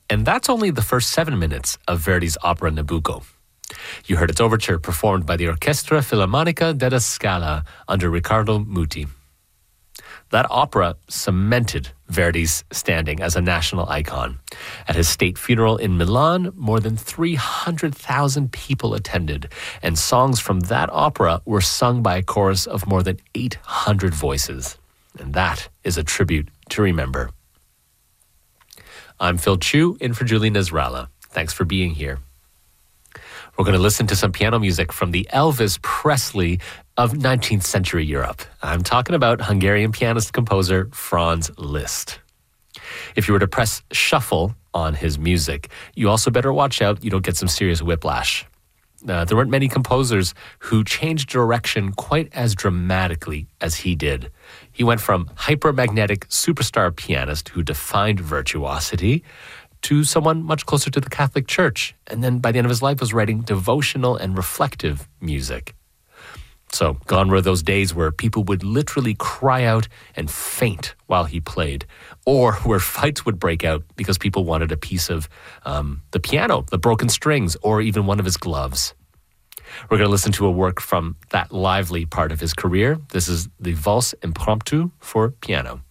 And that's only the first 7 minutes of Verdi's opera Nabucco. You heard its overture performed by the Orchestra Filarmonica della Scala under Riccardo Muti. That opera cemented Verdi's standing as a national icon. At his state funeral in Milan, more than 300,000 people attended, and songs from that opera were sung by a chorus of more than 800 voices. And that is a tribute to remember. I'm Phil Chu, in for Julie Nasrallah. Thanks for being here. We're going to listen to some piano music from the Elvis Presley of 19th century Europe. I'm talking about Hungarian pianist-composer Franz Liszt. If you were to press shuffle on his music, you also better watch out you don't get some serious whiplash. There weren't many composers who changed direction quite as dramatically as he did. He went from hypermagnetic superstar pianist who defined virtuosity to someone much closer to the Catholic Church, and then by the end of his life was writing devotional and reflective music. So gone were those days where people would literally cry out and faint while he played, or where fights would break out because people wanted a piece of the piano, the broken strings, or even one of his gloves. We're going to listen to a work from that lively part of his career. This is the Valse Impromptu for piano.